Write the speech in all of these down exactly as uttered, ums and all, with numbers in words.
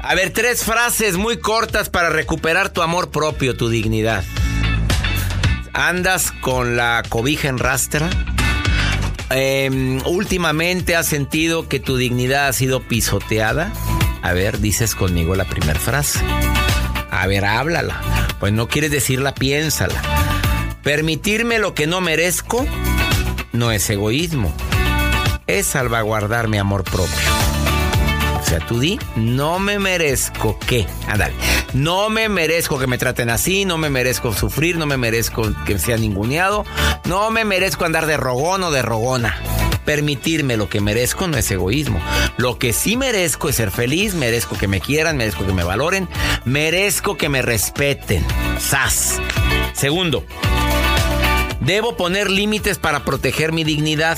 A ver, tres frases muy cortas para recuperar tu amor propio, tu dignidad. ¿Andas con la cobija en rastra? Eh, ¿Últimamente has sentido que tu dignidad ha sido pisoteada? A ver, dices conmigo la primera frase. A ver, háblala. Pues no quieres decirla, piénsala. Permitirme lo que no merezco no es egoísmo. Es salvaguardar mi amor propio. O sea, tú di, no me merezco ¿qué? Ándale. No me merezco que me traten así, no me merezco sufrir, no me merezco que sea ninguneado, no me merezco andar de rogón o de rogona. Permitirme lo que merezco no es egoísmo. Lo que sí merezco es ser feliz, merezco que me quieran, merezco que me valoren, merezco que me respeten. ¡Sas! Segundo, debo poner límites para proteger mi dignidad,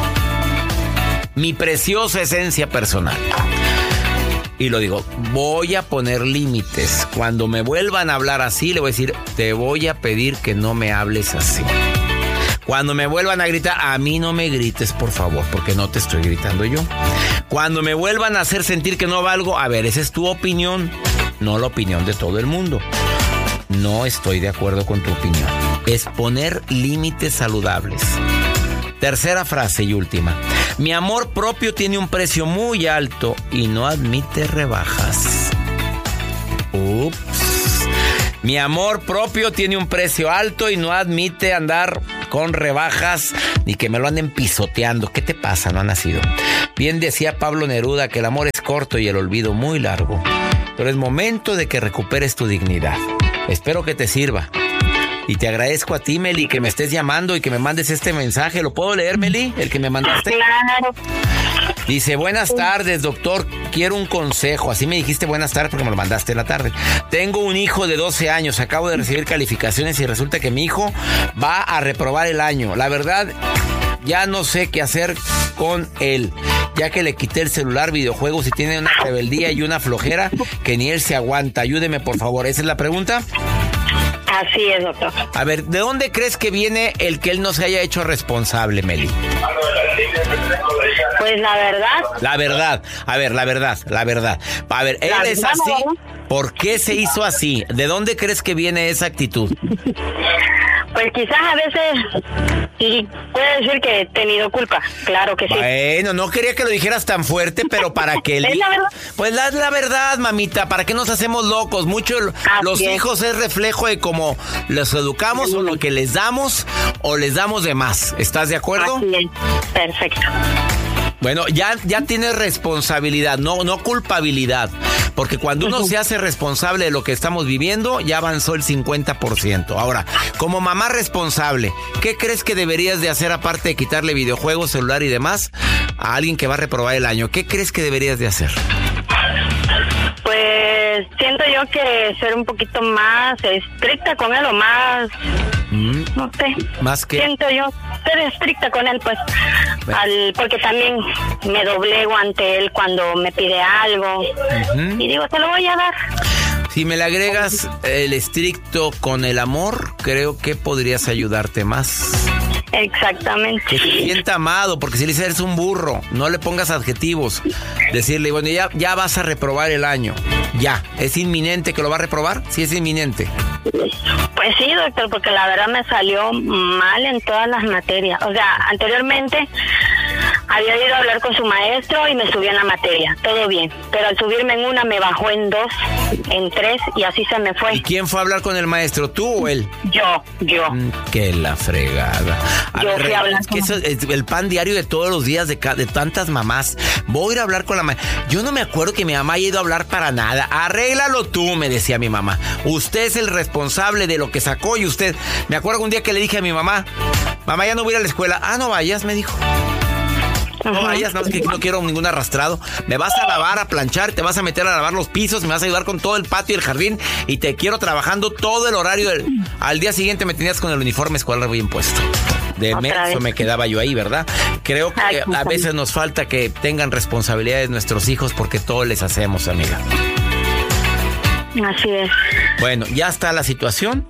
mi preciosa esencia personal. Y lo digo, voy a poner límites. Cuando me vuelvan a hablar así, le voy a decir, te voy a pedir que no me hables así. Cuando me vuelvan a gritar, a mí no me grites, por favor, porque no te estoy gritando yo. Cuando me vuelvan a hacer sentir que no valgo, a ver, esa es tu opinión, no la opinión de todo el mundo. No estoy de acuerdo con tu opinión. Es poner límites saludables. Tercera frase y última. Mi amor propio tiene un precio muy alto y no admite rebajas. Ups. Mi amor propio tiene un precio alto y no admite andar con rebajas ni que me lo anden pisoteando. ¿Qué te pasa? No ha nacido. Bien decía Pablo Neruda que el amor es corto y el olvido muy largo. Pero es momento de que recuperes tu dignidad. Espero que te sirva. Y te agradezco a ti, Meli, que me estés llamando y que me mandes este mensaje. ¿Lo puedo leer, Meli? El que me mandaste. Claro. Dice, buenas tardes, doctor. Quiero un consejo. Así me dijiste buenas tardes porque me lo mandaste en la tarde. Tengo un hijo de doce años. Acabo de recibir calificaciones y resulta que mi hijo va a reprobar el año. La verdad, ya no sé qué hacer con él, ya que le quité el celular, videojuegos y tiene una rebeldía y una flojera que ni él se aguanta. Ayúdeme, por favor. ¿Esa es la pregunta? Así es, doctor. A ver, ¿de dónde crees que viene el que él no se haya hecho responsable, Meli? Pues la verdad. La verdad. A ver, la verdad, la verdad. A ver, él La es verdad, así. ¿no? ¿Por qué se hizo así? ¿De dónde crees que viene esa actitud? Pues quizás a veces y puede decir que he tenido culpa, claro que sí. Bueno, no quería que lo dijeras tan fuerte, pero para que él... ¿Es la verdad? Pues la, la verdad, mamita, ¿para qué nos hacemos locos? Mucho los es. hijos es reflejo de cómo los educamos sí. o lo que les damos o les damos de más. ¿Estás de acuerdo? Así es. Perfecto. Bueno, ya, ya tienes responsabilidad, no, no culpabilidad. Porque cuando uno se hace responsable de lo que estamos viviendo, ya avanzó el cincuenta por ciento. Ahora, como mamá responsable, ¿qué crees que deberías de hacer aparte de quitarle videojuegos, celular y demás a alguien que va a reprobar el año? ¿Qué crees que deberías de hacer? Pues siento yo que ser un poquito más estricta con él o más... Mm. No sé. ¿Más que? Siento yo ser estricta con él, pues. Bueno. Al, porque también me doblego ante él cuando me pide algo. Uh-huh. Y digo, te lo voy a dar. Si me le agregas el estricto con el amor, creo que podrías ayudarte más. Exactamente. Que se sienta amado, porque si le dices eres un burro, no le pongas adjetivos. Decirle, bueno, ya, ya vas a reprobar el año. Ya. ¿Es inminente que lo va a reprobar? Sí, es inminente. Pues sí, doctor, porque la verdad me salió mal en todas las materias. O sea, anteriormente había ido a hablar con su maestro y me subió en la materia. Todo bien. Pero al subirme en una me bajó en dos, en tres y así se me fue. ¿Y quién fue a hablar con el maestro? ¿Tú o él? Yo, yo. Mm, qué la fregada. A yo ver, fui a hablar es que eso es el pan diario de todos los días de, de tantas mamás. Voy a ir a hablar con la mamá. Yo no me acuerdo que mi mamá haya ido a hablar para nada. Arréglalo tú, me decía mi mamá. Usted es el responsable de lo que sacó y usted... Me acuerdo un día que le dije a mi mamá, mamá, ya no voy a ir a la escuela. Ah, no vayas, me dijo. No vayas, no, es que no quiero ningún arrastrado. Me vas a lavar, a planchar, te vas a meter a lavar los pisos, me vas a ayudar con todo el patio y el jardín y te quiero trabajando todo el horario del... Al día siguiente me tenías con el uniforme escolar bien puesto. De menso me quedaba yo ahí, ¿verdad? Creo que Ay, a veces nos falta que tengan responsabilidades nuestros hijos porque todo les hacemos, amiga. Así es. Bueno, ya está la situación.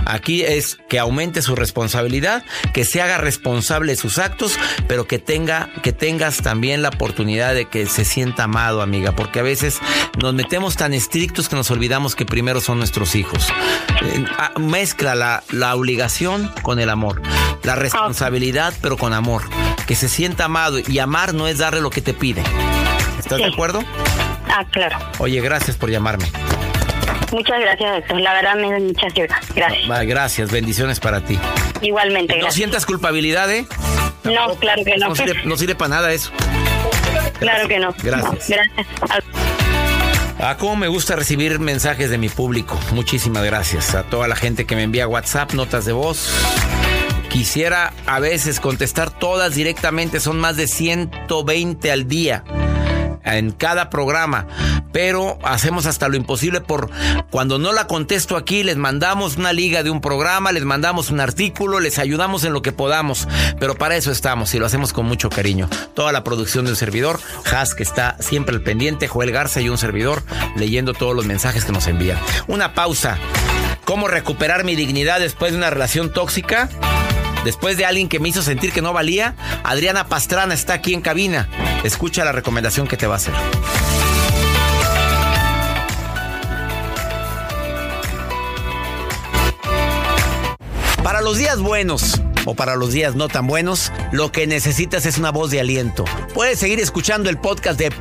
Aquí es que aumente su responsabilidad, que se haga responsable de sus actos, pero que tenga, que tengas también la oportunidad de que se sienta amado, amiga, porque a veces nos metemos tan estrictos que nos olvidamos que primero son nuestros hijos. Eh, mezcla la, la obligación con el amor, la responsabilidad, pero con amor, que se sienta amado, y amar no es darle lo que te pide. ¿Estás sí. de acuerdo? Ah, claro. Oye, gracias por llamarme. Muchas gracias, doctor. La verdad me da muchas gracias. No, gracias, bendiciones para ti. Igualmente, gracias. ¿No sientas culpabilidad, eh? No, Tampoco, claro que no. No sirve, no sirve para nada eso. Claro que no. Gracias. Gracias. Ah, cómo me gusta recibir mensajes de mi público. Muchísimas gracias a toda la gente que me envía WhatsApp, notas de voz. Quisiera a veces contestar todas directamente, son más de ciento veinte al día en cada programa, pero hacemos hasta lo imposible por cuando no la contesto aquí, les mandamos una liga de un programa, les mandamos un artículo, les ayudamos en lo que podamos, pero para eso estamos y lo hacemos con mucho cariño. Toda la producción de un servidor, Has, que está siempre al pendiente, Joel Garza y un servidor leyendo todos los mensajes que nos envían. Una pausa. ¿Cómo recuperar mi dignidad después de una relación tóxica? Después de alguien que me hizo sentir que no valía, Adriana Pastrana está aquí en cabina. Escucha la recomendación que te va a hacer. Para los días buenos o para los días no tan buenos, lo que necesitas es una voz de aliento. Puedes seguir escuchando el podcast de